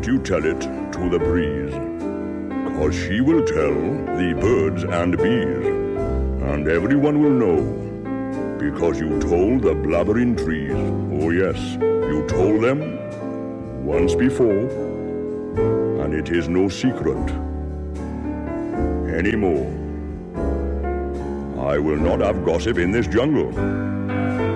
don't you tell it to the breeze, 'cause she will tell the birds and bees, and everyone will know, because you told the blubbering trees. Oh yes, you told them once before, and it is no secret anymore. I will not have gossip in this jungle.